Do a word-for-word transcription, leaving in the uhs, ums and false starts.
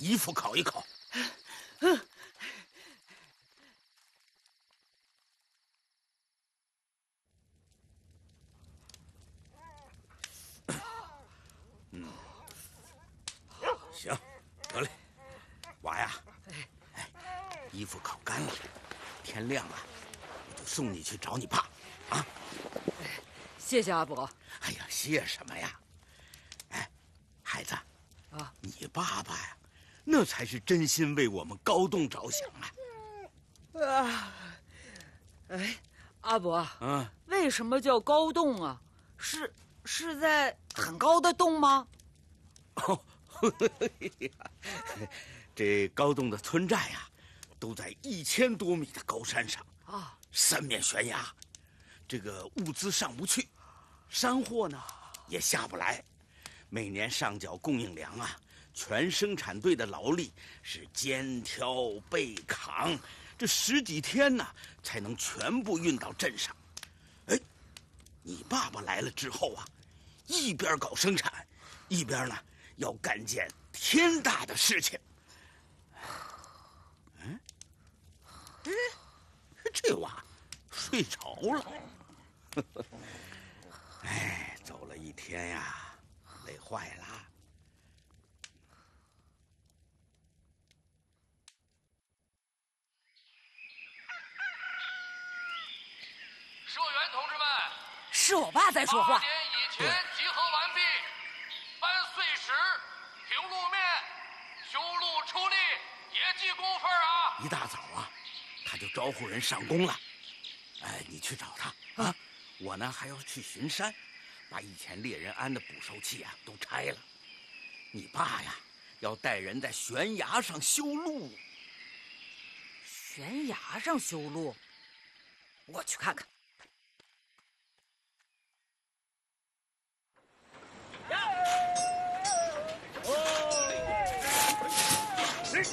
衣服烤一烤。 嗯。 嗯，行，得嘞，娃呀，哎，衣服烤干了，天亮了，我就送你去找你爸，啊。 谢谢阿伯。 哎呀，谢什么呀？哎，孩子，啊，你爸爸呀，那才是真心为我们高栋着想啊。 啊，哎，阿伯， 嗯， 为什么叫高洞啊？是是在很高的洞吗？ 哦，这高洞的村寨呀，都在一千多米的高山上啊，三面悬崖，这个物资上不去，山货呢也下不来，每年上缴供应粮啊，全生产队的劳力是肩挑背扛，这十几天呢才能全部运到镇上。哎，你爸爸来了之后啊，一边搞生产，一边呢要干件天大的事情。嗯，哎，这娃睡着了。哎，走了一天呀，累坏了。 社员同志们， 是我爸在说话。 八点以前集合完毕，搬碎石、平路面、修路出力，别记工分啊！ 一大早啊，他就招呼人上工了。哎，你去找他啊！我呢还要去巡山，把以前猎人安的捕兽器啊都拆了。你爸呀，要带人在悬崖上修路。 悬崖上修路，我去看看。